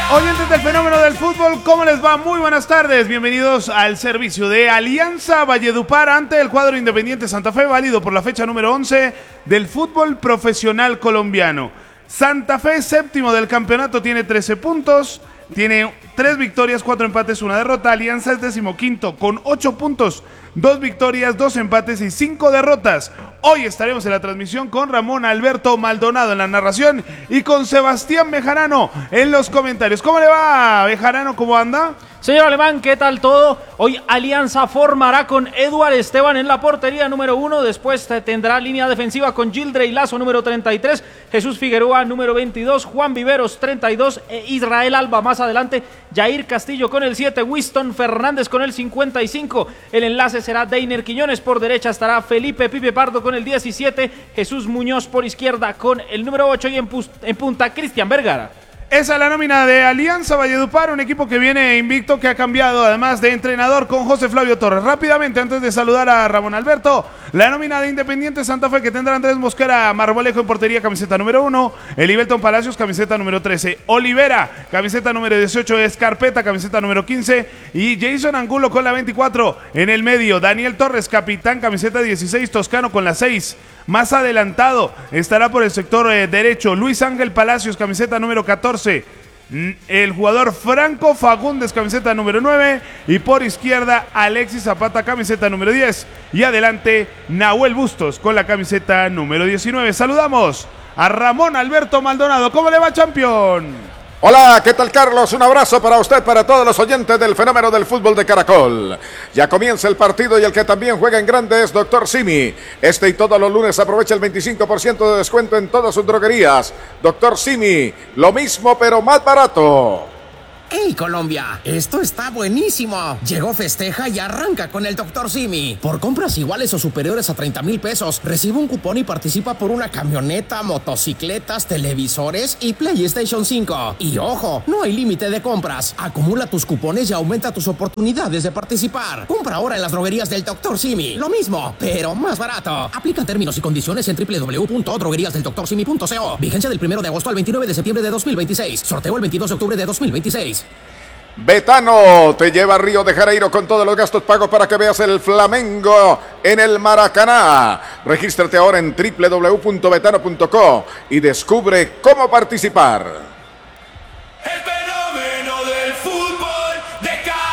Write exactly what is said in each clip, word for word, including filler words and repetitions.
Oyentes del fenómeno del fútbol, ¿cómo les va? Muy buenas tardes, bienvenidos al servicio de Alianza Valledupar ante el cuadro Independiente Santa Fe, válido por la fecha número once del fútbol profesional colombiano. Santa Fe, séptimo del campeonato, tiene trece puntos, tiene tres victorias, cuatro empates, una derrota. Alianza es decimoquinto con ocho puntos, dos victorias, dos empates y cinco derrotas. Hoy estaremos en la transmisión con Ramón Alberto Maldonado en la narración y con Sebastián Bejarano en los comentarios. ¿Cómo le va, Bejarano? ¿Cómo anda? Señor Alemán, ¿qué tal todo? Hoy Alianza formará con Eduard Esteban en la portería número uno, después tendrá línea defensiva con Gildrey Lazo número treinta y tres, Jesús Figueroa número veintidós, Juan Viveros treinta y dos, e Israel Alba más adelante, Jair Castillo con el siete, Winston Fernández con el cincuenta y cinco, el enlace será Deiner Quiñones, por derecha estará Felipe Pipe Pardo con el diecisiete, Jesús Muñoz por izquierda con el número ocho y en, en punta Cristian Vergara. Esa es la nómina de Alianza Valledupar, un equipo que viene invicto, que ha cambiado además de entrenador con José Flavio Torres. Rápidamente, antes de saludar a Ramón Alberto, la nómina de Independiente Santa Fe, que tendrá Andrés Mosquera Marmolejo en portería, camiseta número uno, Elivelton Palacios, camiseta número trece, Olivera, camiseta número dieciocho, Escarpeta, camiseta número quince, y Jason Angulo con la veinticuatro en el medio, Daniel Torres, capitán, camiseta dieciséis, Toscano con la seis. Más adelantado estará por el sector eh, derecho Luis Ángel Palacios, camiseta número catorce. El jugador Franco Fagundes, camiseta número nueve. Y por izquierda Alexis Zapata, camiseta número diez. Y adelante Nahuel Bustos con la camiseta número diecinueve. Saludamos a Ramón Alberto Maldonado. ¿Cómo le va, campeón? Hola, ¿qué tal, Carlos? Un abrazo para usted, para todos los oyentes del fenómeno del fútbol de Caracol. Ya comienza el partido y el que también juega en grande es Doctor Simi. Este y todos los lunes aprovecha el veinticinco por ciento de descuento en todas sus droguerías. Doctor Simi, lo mismo pero más barato. ¡Hey, Colombia! Esto está buenísimo. Llegó Festeja y arranca con el Doctor Simi. Por compras iguales o superiores a treinta mil pesos, recibe un cupón y participa por una camioneta, motocicletas, televisores y PlayStation cinco. Y ojo, no hay límite de compras. Acumula tus cupones y aumenta tus oportunidades de participar. Compra ahora en las droguerías del Doctor Simi. Lo mismo, pero más barato. Aplican términos y condiciones en doble u doble u doble u punto droguerías del doctor simi punto co. Vigencia del primero de agosto al veintinueve de septiembre de dos mil veintiséis. Sorteo el veintidós de octubre de dos mil veintiséis. Betano te lleva a Río de Janeiro con todos los gastos pagos para que veas el Flamengo en el Maracaná. Regístrate ahora en doble u doble u doble u punto betano punto co y descubre cómo participar. El fenómeno del fútbol de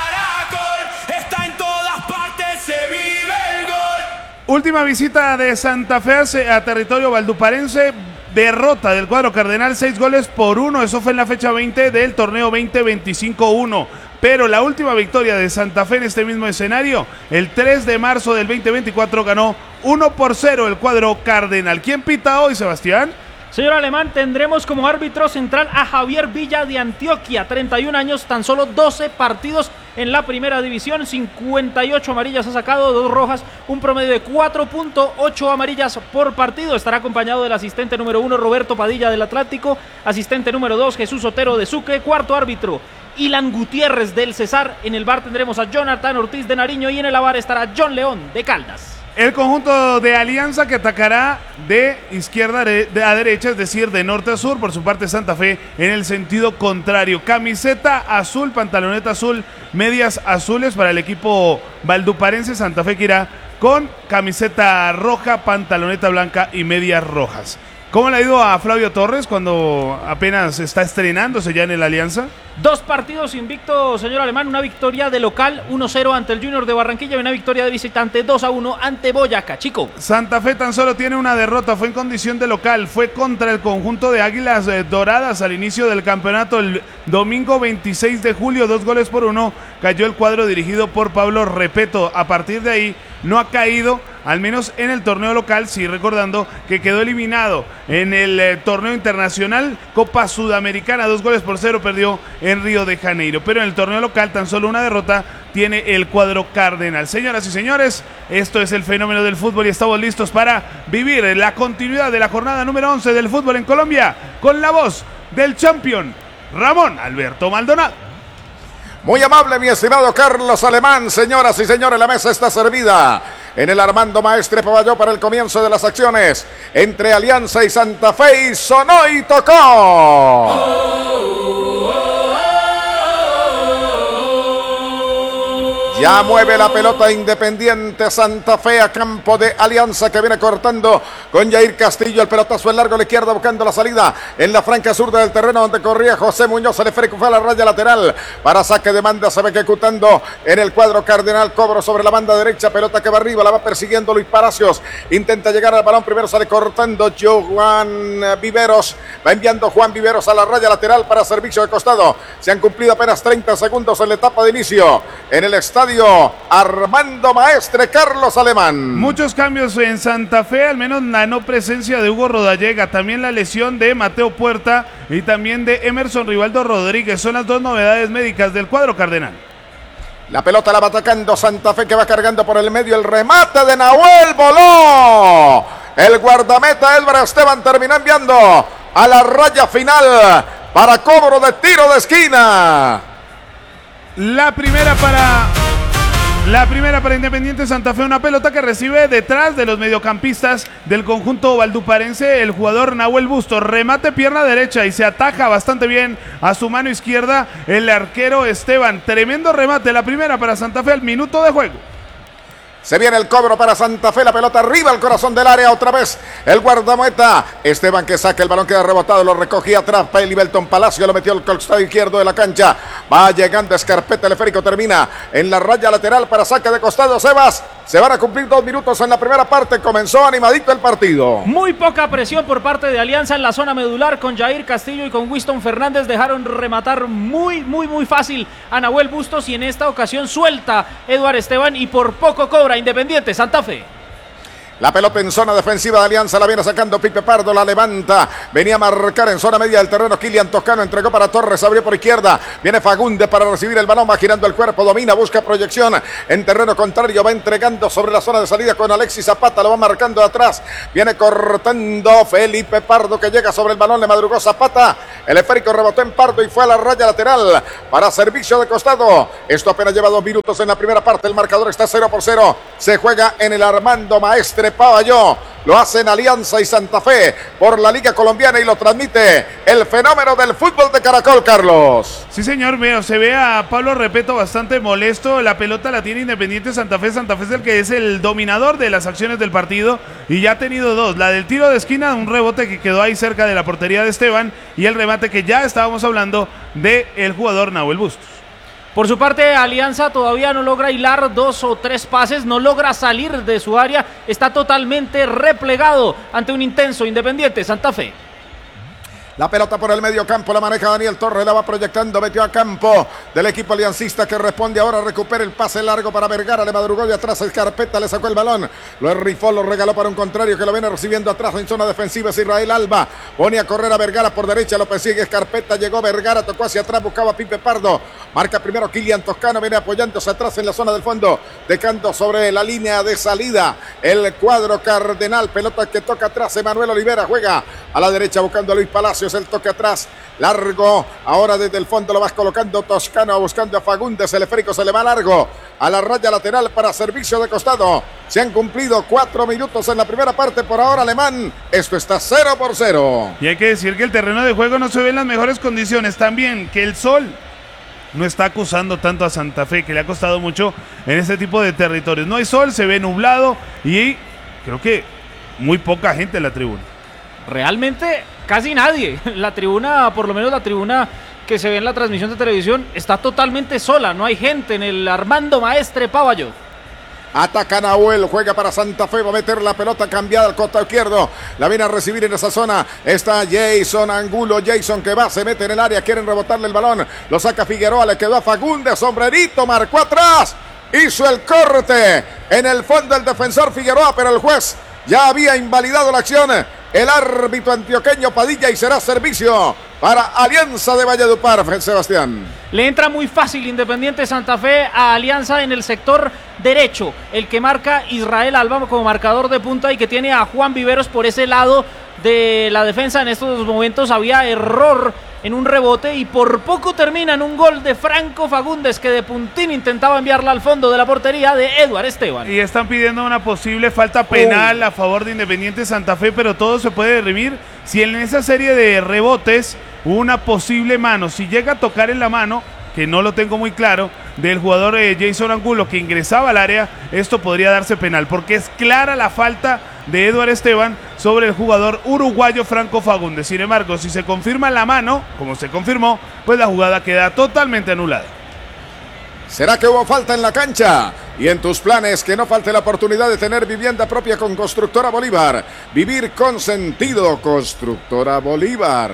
Caracol está en todas partes, se vive el gol. Última visita de Santa Fe a territorio valduparense. Derrota del cuadro cardenal, seis goles por uno. Eso fue en la fecha veinte del torneo veinte veinticinco uno. Pero la última victoria de Santa Fe en este mismo escenario, el tres de marzo del veinte veinticuatro, ganó uno por cero el cuadro cardenal. ¿Quién pita hoy, Sebastián? Señor Alemán, tendremos como árbitro central a Javier Villa de Antioquia, treinta y un años, tan solo doce partidos en la primera división, cincuenta y ocho amarillas ha sacado, dos rojas, un promedio de cuatro punto ocho amarillas por partido. Estará acompañado del asistente número uno, Roberto Padilla del Atlántico, asistente número dos, Jesús Otero de Sucre, cuarto árbitro, Ilan Gutiérrez del Cesar. En el bar tendremos a Jonathan Ortiz de Nariño y en el bar estará John León de Caldas. El conjunto de Alianza, que atacará de izquierda a derecha, es decir, de norte a sur. Por su parte, Santa Fe en el sentido contrario. Camiseta azul, pantaloneta azul, medias azules para el equipo valduparense. Santa Fe que irá con camiseta roja, pantaloneta blanca y medias rojas. ¿Cómo le ha ido a Flavio Torres cuando apenas está estrenándose ya en el Alianza? Dos partidos invictos, señor Alemán. Una victoria de local, uno cero ante el Junior de Barranquilla y una victoria de visitante, dos a uno ante Boyacá Chico. Santa Fe tan solo tiene una derrota, fue en condición de local, fue contra el conjunto de Águilas eh, Doradas al inicio del campeonato el domingo veintiséis de julio, dos goles por uno, cayó el cuadro dirigido por Pablo Repeto. A partir de ahí no ha caído, al menos en el torneo local, sí, recordando que quedó eliminado en el eh, torneo internacional, Copa Sudamericana, dos goles por cero perdió en Río de Janeiro, pero en el torneo local tan solo una derrota tiene el cuadro cardenal. Señoras y señores, esto es el fenómeno del fútbol y estamos listos para vivir la continuidad de la jornada número once del fútbol en Colombia con la voz del champion Ramón Alberto Maldonado. Muy amable, mi estimado Carlos Alemán. Señoras y señores, la mesa está servida en el Armando Maestre Paballó para el comienzo de las acciones entre Alianza y Santa Fe, y sonó y tocó. Oh, oh, oh. Ya mueve la pelota Independiente Santa Fe a campo de Alianza, que viene cortando con Jair Castillo. El pelotazo en largo a la izquierda buscando la salida en la franca zurda del terreno donde corría José Muñoz. El esférico fue a la raya lateral para saque de banda. Se ve ejecutando en el cuadro cardenal. Cobro sobre la banda derecha. Pelota que va arriba. La va persiguiendo Luis Palacios. Intenta llegar al balón. Primero sale cortando Juan Viveros. Va enviando Juan Viveros a la raya lateral para servicio de costado. Se han cumplido apenas treinta segundos en la etapa de inicio en el estadio Armando Maestre Carlos Alemán. Muchos cambios en Santa Fe, al menos la no presencia de Hugo Rodallega, también la lesión de Mateo Puerta y también de Emerson Rivaldo Rodríguez. Son las dos novedades médicas del cuadro cardenal. La pelota la va atacando Santa Fe, que va cargando por el medio. El remate de Nahuel voló. El guardameta Edgar Esteban terminó enviando a la raya final para cobro de tiro de esquina. La primera para la primera para Independiente Santa Fe, una pelota que recibe detrás de los mediocampistas del conjunto valduparense el jugador Nahuel Bustos. Remate pierna derecha y se ataja bastante bien a su mano izquierda el arquero Esteban. Tremendo remate, la primera para Santa Fe al minuto de juego. Se viene el cobro para Santa Fe, la pelota arriba al corazón del área, otra vez el guardameta Esteban, que saca el balón, queda rebotado, lo recogía atrás Pelibelton Palacio, lo metió al costado izquierdo de la cancha, va llegando Escarpeta, el esférico termina en la raya lateral para saque de costado. Sebas, se van a cumplir dos minutos en la primera parte, comenzó animadito el partido. Muy poca presión por parte de Alianza en la zona medular, con Jair Castillo y con Winston Fernández dejaron rematar muy, muy, muy fácil a Nahuel Bustos, y en esta ocasión suelta Eduard Esteban y por poco cobra Independiente Santa Fe. La pelota en zona defensiva de Alianza, la viene sacando Pipe Pardo, la levanta, venía a marcar en zona media del terreno Kilian Toscano, entregó para Torres, abrió por izquierda, viene Fagundes para recibir el balón, va girando el cuerpo, domina, busca proyección en terreno contrario, va entregando sobre la zona de salida con Alexis Zapata, lo va marcando de atrás, viene cortando Felipe Pardo, que llega sobre el balón, le madrugó Zapata, el esférico rebotó en Pardo y fue a la raya lateral para servicio de costado. Esto apenas lleva dos minutos en la primera parte, el marcador está cero por cero, se juega en el Armando Maestre Pavalló, lo hacen Alianza y Santa Fe por la Liga Colombiana y lo transmite el fenómeno del fútbol de Caracol, Carlos. Sí, señor, veo, se ve a Pablo Repeto bastante molesto. La pelota la tiene Independiente Santa Fe. Santa Fe es el que es el dominador de las acciones del partido y ya ha tenido dos. La del tiro de esquina, un rebote que quedó ahí cerca de la portería de Esteban, y el remate que ya estábamos hablando del jugador Nahuel Bustos. Por su parte, Alianza todavía no logra hilar dos o tres pases, no logra salir de su área, está totalmente replegado ante un intenso Independiente Santa Fe. La pelota por el medio campo, la maneja Daniel Torres, la va proyectando, metió a campo del equipo aliancista, que responde ahora, recupera el pase largo para Vergara, le madrugó de atrás, Escarpeta le sacó el balón, lo rifó, lo regaló para un contrario que lo viene recibiendo atrás en zona defensiva, es Israel Alba, pone a correr a Vergara por derecha, lo persigue Escarpeta, llegó Vergara, tocó hacia atrás, buscaba a Pipe Pardo, marca primero Kilian Toscano, viene apoyándose atrás en la zona del fondo, dejando sobre la línea de salida el cuadro cardenal, pelota que toca atrás, Emanuel Olivera juega a la derecha buscando a Luis Palacios, el toque atrás, largo, ahora desde el fondo lo vas colocando Toscano, buscando a Fagundes, el esférico se le va largo, a la raya lateral para servicio de costado. Se han cumplido cuatro minutos en la primera parte, por ahora Alemán, esto está cero por cero. Y hay que decir que el terreno de juego no se ve en las mejores condiciones, también que el sol no está acusando tanto a Santa Fe, que le ha costado mucho en este tipo de territorios. No hay sol, se ve nublado y creo que muy poca gente en la tribuna. Realmente casi nadie. La tribuna, por lo menos la tribuna que se ve en la transmisión de televisión, está totalmente sola. No hay gente en el Armando Maestre Pavalló. Ataca Nahuel, juega para Santa Fe, va a meter la pelota cambiada al costado izquierdo, la viene a recibir en esa zona, está Jason Angulo, Jason que va, se mete en el área, quieren rebotarle el balón, lo saca Figueroa, le quedó a Fagundes, sombrerito, marcó atrás, hizo el corte, en el fondo el defensor Figueroa, pero el juez ya había invalidado la acción, el árbitro antioqueño Padilla, y será servicio para Alianza de Valledupar, Sebastián. Le entra muy fácil Independiente Santa Fe a Alianza en el sector derecho, el que marca Israel Alba como marcador de punta y que tiene a Juan Viveros por ese lado de la defensa. En estos momentos había error en un rebote y por poco termina en un gol de Franco Fagundes, que de puntín intentaba enviarla al fondo de la portería de Eduard Esteban. Y están pidiendo una posible falta penal oh. a favor de Independiente Santa Fe, pero todo se puede dirimir si en esa serie de rebotes una posible mano, si llega a tocar en la mano, que no lo tengo muy claro, del jugador eh, Jason Angulo, que ingresaba al área, esto podría darse penal, porque es clara la falta de Eduard Esteban sobre el jugador uruguayo Franco Fagundes. Sin embargo, si se confirma la mano, como se confirmó, pues la jugada queda totalmente anulada. ¿Será que hubo falta en la cancha? Y en tus planes, que no falte la oportunidad de tener vivienda propia con Constructora Bolívar. Vivir con sentido, Constructora Bolívar.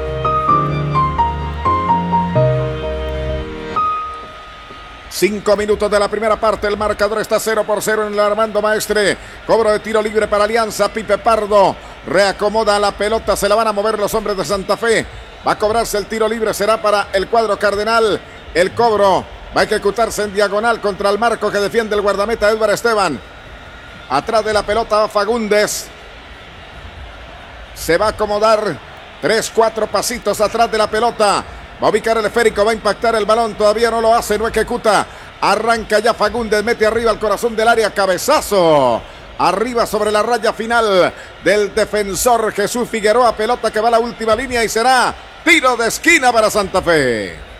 Cinco minutos de la primera parte, el marcador está cero por cero en el Armando Maestre. Cobro de tiro libre para Alianza, Pipe Pardo reacomoda la pelota, se la van a mover los hombres de Santa Fe. Va a cobrarse el tiro libre, será para el cuadro cardenal. El cobro va a ejecutarse en diagonal contra el marco que defiende el guardameta Eduard Esteban. Atrás de la pelota va Fagundes. Se va a acomodar tres, cuatro pasitos atrás de la pelota. Va a ubicar el esférico, va a impactar el balón. Todavía no lo hace, no ejecuta. Arranca ya Fagundes, mete arriba al corazón del área. Cabezazo. Arriba sobre la raya final del defensor Jesús Figueroa. Pelota que va a la última línea y será tiro de esquina para Santa Fe.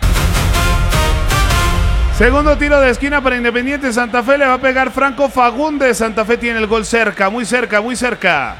Segundo tiro de esquina para Independiente Santa Fe, le va a pegar Franco Fagundes. Santa Fe tiene el gol cerca, muy cerca, muy cerca.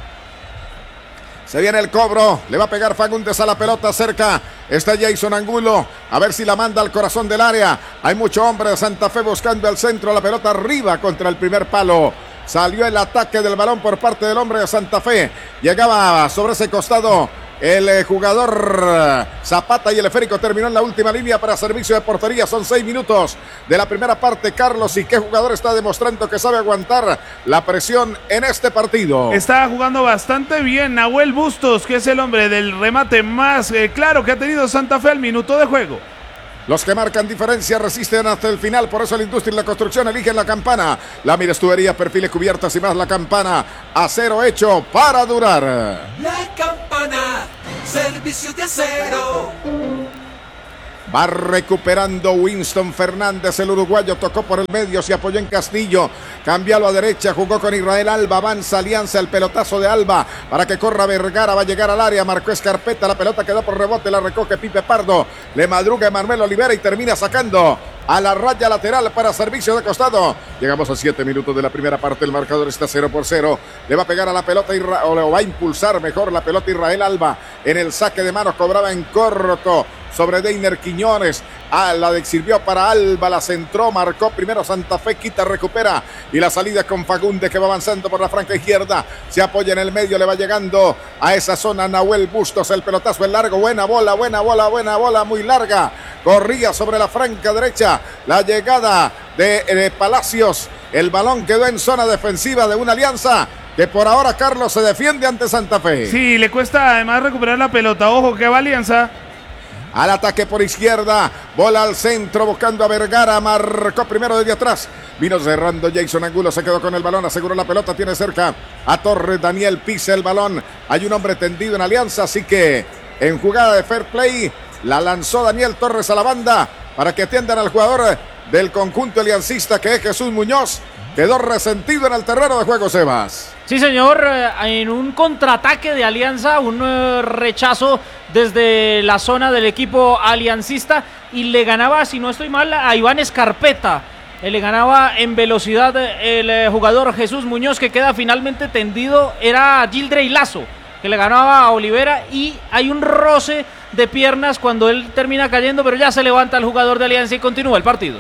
Se viene el cobro, le va a pegar Fagundes a la pelota cerca. Está Jason Angulo, a ver si la manda al corazón del área. Hay mucho hombre de Santa Fe buscando el centro, la pelota arriba contra el primer palo. Salió el ataque del balón por parte del hombre de Santa Fe. Llegaba sobre ese costado el jugador Zapata y el esférico terminó en la última línea para servicio de portería. Son seis minutos de la primera parte, Carlos. ¿Y qué jugador está demostrando que sabe aguantar la presión en este partido? Está jugando bastante bien Nahuel Bustos, que es el hombre del remate más eh, claro que ha tenido Santa Fe al minuto de juego. Los que marcan diferencia resisten hasta el final, por eso la industria y la construcción eligen la Campana. Láminas, tuberías, perfiles, cubiertas y más. La Campana, acero hecho para durar. La Campana, servicios de acero. Va recuperando Winston Fernández, el uruguayo, tocó por el medio, se apoyó en Castillo, cambió a la derecha, jugó con Israel Alba, avanza Alianza, el pelotazo de Alba para que corra Vergara, va a llegar al área, marcó Escarpeta, la pelota quedó por rebote, la recoge Pipe Pardo, le madruga Emanuel Olivera y termina sacando a la raya lateral para servicio de costado. Llegamos a siete minutos de la primera parte, el marcador está cero por cero, le va a pegar a la pelota Isra- o le va a impulsar mejor la pelota Israel Alba en el saque de manos, cobraba en corto sobre Deiner Quiñones, ah, la de sirvió para Alba, la centró, marcó primero Santa Fe, quita, recupera y la salida con Fagundes que va avanzando por la franca izquierda, se apoya en el medio, le va llegando a esa zona Nahuel Bustos, el pelotazo es largo, buena bola, buena bola, buena bola, muy larga, corría sobre la franca derecha, la llegada de, de Palacios, el balón quedó en zona defensiva de una Alianza que por ahora, Carlos, se defiende ante Santa Fe. Sí, le cuesta además recuperar la pelota, ojo que va Alianza. Al ataque por izquierda, bola al centro buscando a Vergara, marcó primero desde atrás, vino cerrando Jason Angulo, se quedó con el balón, aseguró la pelota, tiene cerca a Torres, Daniel pisa el balón, hay un hombre tendido en Alianza, así que en jugada de fair play, la lanzó Daniel Torres a la banda para que atiendan al jugador del conjunto aliancista que es Jesús Muñoz, quedó resentido en el terreno de juego, Sebas. Sí, señor, en un contraataque de Alianza, un uh, rechazo desde la zona del equipo aliancista y le ganaba, si no estoy mal, a Iván Escarpeta. Le ganaba en velocidad el eh, jugador Jesús Muñoz, que queda finalmente tendido. Era Gildrey Lazo, que le ganaba a Olivera y hay un roce de piernas cuando él termina cayendo, pero ya se levanta el jugador de Alianza y continúa el partido.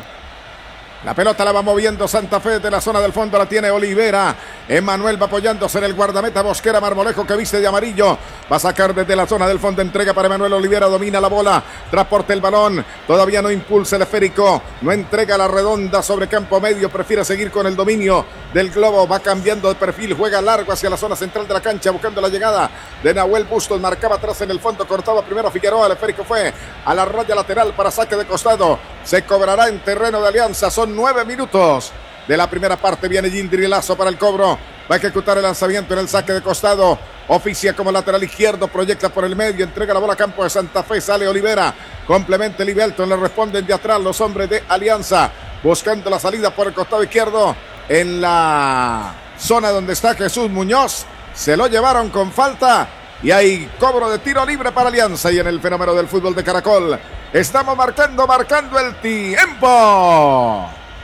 La pelota la va moviendo Santa Fe de la zona del fondo, la tiene Olivera. Emanuel va apoyándose en el guardameta Mosquera Marmolejo que viste de amarillo. Va a sacar desde la zona del fondo, entrega para Emanuel Olivera, domina la bola, transporta el balón, todavía no impulsa el esférico, no entrega la redonda sobre campo medio, prefiere seguir con el dominio del globo, va cambiando de perfil, juega largo hacia la zona central de la cancha, buscando la llegada de Nahuel Bustos, marcaba atrás en el fondo, cortaba primero Figueroa, el esférico fue a la raya lateral para saque de costado, se cobrará en terreno de Alianza, son nueve minutos de la primera parte, viene Gildri Lazo para el cobro, va a ejecutar el lanzamiento en el saque de costado, oficia como lateral izquierdo, proyecta por el medio, entrega la bola a campo de Santa Fe, sale Olivera, complementa Livelton, le responden de atrás los hombres de Alianza, buscando la salida por el costado izquierdo, en la zona donde está Jesús Muñoz, se lo llevaron con falta, y hay cobro de tiro libre para Alianza, y en el fenómeno del fútbol de Caracol, Estamos marcando, marcando el tiempo.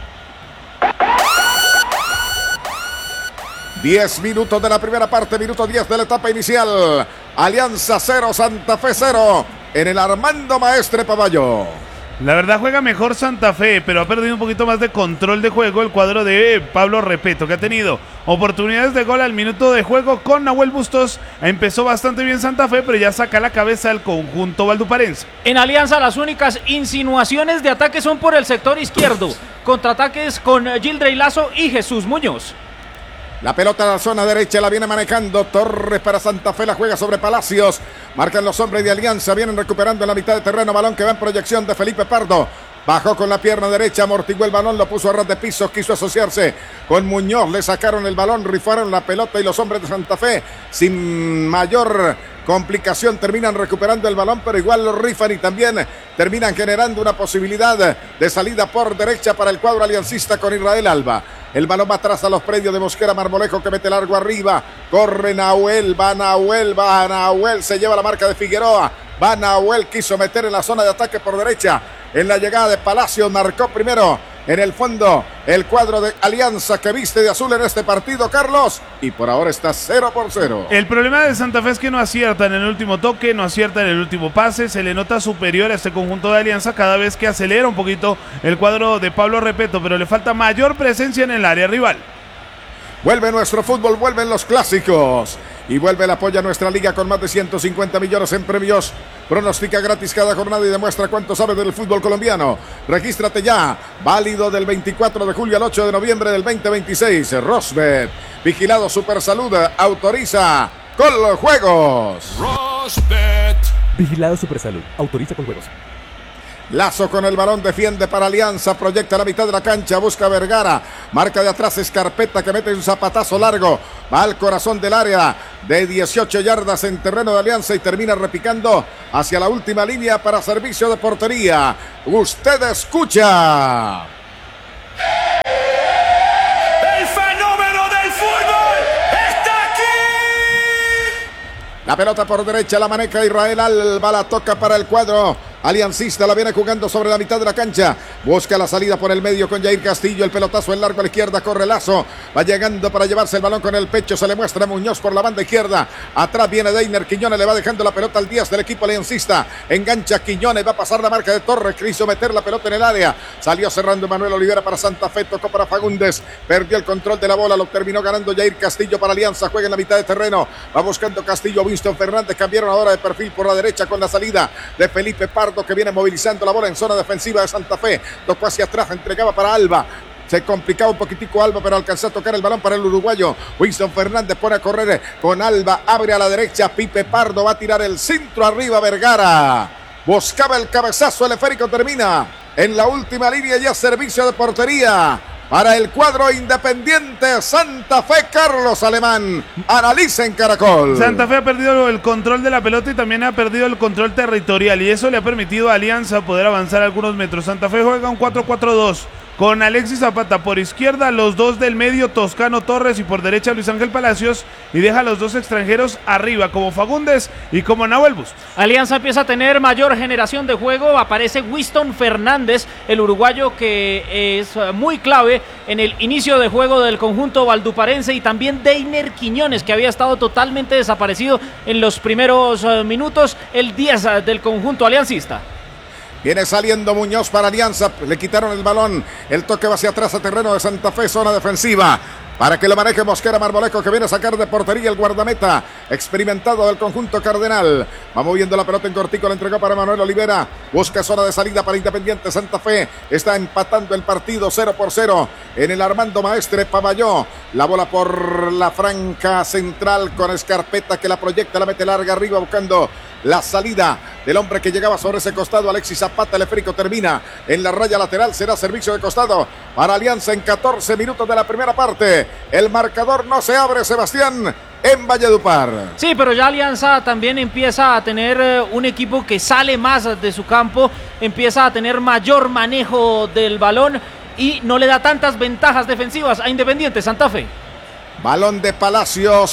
diez minutos de la primera parte, minuto diez de la etapa inicial. Alianza cero, Santa Fe cero en el Armando Maestre Pavayo. La verdad juega mejor Santa Fe, pero ha perdido un poquito más de control de juego el cuadro de Pablo Repeto, que ha tenido oportunidades de gol al minuto de juego con Nahuel Bustos. Empezó bastante bien Santa Fe, pero ya saca la cabeza al conjunto valduparense. En Alianza las únicas insinuaciones de ataque son por el sector izquierdo. Contraataques con Gildrey Lazo y Jesús Muñoz. La pelota a la zona derecha la viene manejando Torres para Santa Fe, la juega sobre Palacios. Marcan los hombres de Alianza, vienen recuperando en la mitad de terreno, balón que va en proyección de Felipe Pardo. Bajó con la pierna derecha, amortiguó el balón, lo puso a ras de piso, quiso asociarse con Muñoz, le sacaron el balón, rifaron la pelota y los hombres de Santa Fe sin mayor complicación terminan recuperando el balón, pero igual lo rifan y también terminan generando una posibilidad de salida por derecha para el cuadro aliancista con Israel Alba. El balón va atrás a los predios de Mosquera Marmolejo que mete largo arriba. Corre Nahuel, va Nahuel, va Nahuel, se lleva la marca de Figueroa. Va Nahuel, quiso meter en la zona de ataque por derecha. En la llegada de Palacios marcó primero en el fondo el cuadro de Alianza que viste de azul en este partido, Carlos. Y por ahora está cero por cero. El problema de Santa Fe es que no acierta en el último toque, no acierta en el último pase. Se le nota superior a este conjunto de Alianza cada vez que acelera un poquito el cuadro de Pablo Repeto, pero le falta mayor presencia en el área rival. Vuelve nuestro fútbol, vuelven los clásicos. Y vuelve el apoyo a nuestra liga con más de ciento cincuenta millones en premios. Pronostica gratis cada jornada y demuestra cuánto sabes del fútbol colombiano. Regístrate ya. Válido del veinticuatro de julio al ocho de noviembre del veinte veintiséis. Rosbet. Vigilado Supersalud. Autoriza con los juegos. Rosbet. Vigilado Supersalud. Autoriza con juegos. Lazo con el balón, defiende para Alianza, proyecta la mitad de la cancha, busca Vergara, marca de atrás Escarpeta que mete un zapatazo largo, va al corazón del área de dieciocho yardas en terreno de Alianza y termina repicando hacia la última línea para servicio de portería. Usted escucha. El fenómeno del fútbol está aquí. La pelota por derecha la maneja Israel Alba, la toca para el cuadro aliancista, la viene jugando sobre la mitad de la cancha, busca la salida por el medio con Jair Castillo, el pelotazo en largo a la izquierda, corre Lazo, va llegando para llevarse el balón con el pecho, se le muestra a Muñoz por la banda izquierda, atrás viene Deiner, Quiñones le va dejando la pelota al diez del equipo aliancista, engancha Quiñones, va a pasar la marca de Torres, quiso meter la pelota en el área, salió cerrando Manuel Olivera para Santa Fe, tocó para Fagundes, perdió el control de la bola, lo terminó ganando Jair Castillo para Alianza, juega en la mitad de terreno, va buscando Castillo, Winston Fernández, cambiaron ahora de perfil por la derecha con la salida de Felipe Pardo que viene movilizando la bola en zona defensiva de Santa Fe, tocó hacia atrás, entregaba para Alba, se complicaba un poquitico Alba, pero alcanzó a tocar el balón para el uruguayo. Winston Fernández pone a correr con Alba, abre a la derecha, Pipe Pardo va a tirar el centro arriba, Vergara buscaba el cabezazo, el esférico termina en la última línea, ya servicio de portería para el cuadro Independiente Santa Fe. Carlos Alemán analiza en Caracol. Santa Fe ha perdido el control de la pelota y también ha perdido el control territorial y eso le ha permitido a Alianza poder avanzar algunos metros. Santa Fe juega un cuatro cuatro dos con Alexis Zapata por izquierda, los dos del medio, Toscano Torres, y por derecha Luis Ángel Palacios, y deja a los dos extranjeros arriba como Fagundes y como Nahuel Bustos. Alianza empieza a tener mayor generación de juego, aparece Winston Fernández, el uruguayo que es muy clave en el inicio de juego del conjunto valduparense, y también Deiner Quiñones, que había estado totalmente desaparecido en los primeros minutos, el diez del conjunto aliancista. Viene saliendo Muñoz para Alianza, le quitaron el balón, el toque va hacia atrás a terreno de Santa Fe, zona defensiva, para que lo maneje Mosquera Marmolejo, que viene a sacar de portería el guardameta experimentado del conjunto cardenal. Va moviendo la pelota en cortico, la entregó para Manuel Olivera, busca zona de salida para Independiente Santa Fe, está empatando el partido cero por cero en el Armando Maestre Pavalló. La bola por la franca central con Escarpeta que la proyecta, la mete larga arriba buscando la salida del hombre que llegaba sobre ese costado, Alexis Zapata. El esférico termina en la raya lateral, será servicio de costado para Alianza en catorce minutos de la primera parte. El marcador no se abre, Sebastián, en Valledupar. Sí, pero ya Alianza también empieza a tener un equipo que sale más de su campo, empieza a tener mayor manejo del balón y no le da tantas ventajas defensivas a Independiente Santa Fe. Balón de Palacios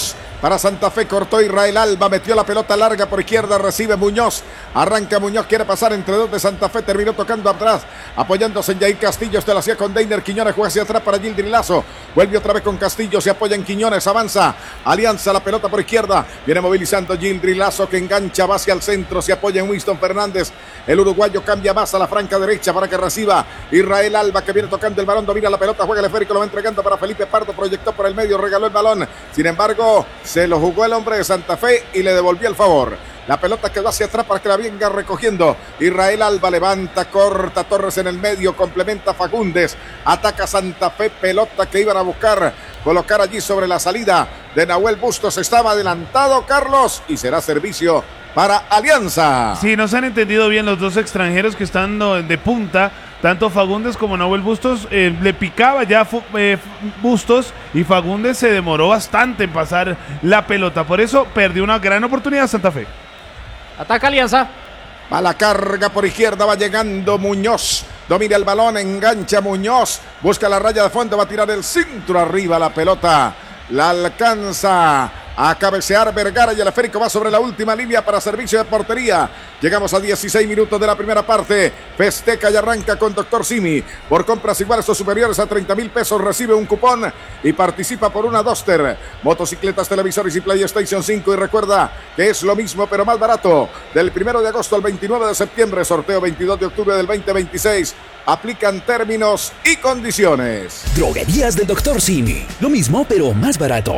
para Santa Fe, cortó Israel Alba, metió la pelota larga por izquierda, recibe Muñoz, arranca Muñoz, quiere pasar entre dos de Santa Fe, terminó tocando atrás, apoyándose en Jair Castillo, este lo hacía con Deiner Quiñones, juega hacia atrás para Gildri Lazo, vuelve otra vez con Castillo, se apoya en Quiñones, avanza, Alianza, la pelota por izquierda, viene movilizando Gildri Lazo que engancha, va hacia el centro, se apoya en Winston Fernández, el uruguayo cambia más a la franca derecha para que reciba Israel Alba que viene tocando el balón, domina la pelota, juega el esférico, lo va entregando para Felipe Pardo, proyectó por el medio, regaló el balón, sin embargo, se lo jugó el hombre de Santa Fe y le devolvió el favor. La pelota quedó hacia atrás para que la venga recogiendo. Israel Alba levanta, corta, Torres en el medio, complementa Fagundes, ataca Santa Fe, pelota que iban a buscar, colocar allí sobre la salida de Nahuel Bustos, estaba adelantado Carlos y será servicio para Alianza. Sí, no se han entendido bien los dos extranjeros que están de punta, tanto Fagundes como Nahuel Bustos, eh, le picaba ya eh, Bustos y Fagundes se demoró bastante en pasar la pelota, por eso perdió una gran oportunidad Santa Fe. Ataca Alianza. Va la carga por izquierda, va llegando Muñoz, domina el balón, engancha Muñoz, busca la raya de fondo, va a tirar el centro arriba, la pelota la alcanza a cabecear Vergara y el esférico va sobre la última línea para servicio de portería. Llegamos a dieciséis minutos de la primera parte. Festeja y arranca con Doctor Simi. Por compras iguales o superiores a treinta mil pesos recibe un cupón y participa por una Duster, motocicletas, televisores y PlayStation cinco. Y recuerda que es lo mismo pero más barato. Del primero de agosto al veintinueve de septiembre, sorteo veintidós de octubre del veinte veintiséis. Aplican términos y condiciones. Droguerías del Doctor Simi. Lo mismo pero más barato.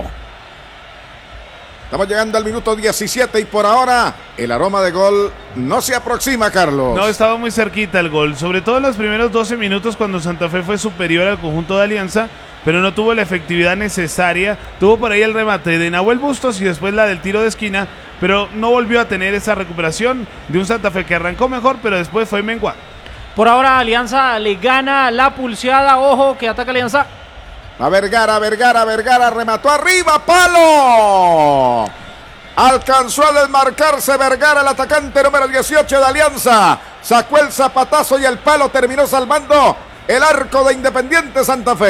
Estamos llegando al minuto diecisiete y por ahora el aroma de gol no se aproxima, Carlos. No, estaba muy cerquita el gol, sobre todo en los primeros doce minutos cuando Santa Fe fue superior al conjunto de Alianza, pero no tuvo la efectividad necesaria. Tuvo por ahí el remate de Nahuel Bustos y después la del tiro de esquina, pero no volvió a tener esa recuperación de un Santa Fe que arrancó mejor, pero después fue menguado. Por ahora Alianza le gana la pulseada, ojo que ataca Alianza. A Vergara, Vergara, Vergara, remató arriba, palo. Alcanzó a desmarcarse Vergara, el atacante número dieciocho de Alianza. Sacó el zapatazo y el palo terminó salvando el arco de Independiente Santa Fe.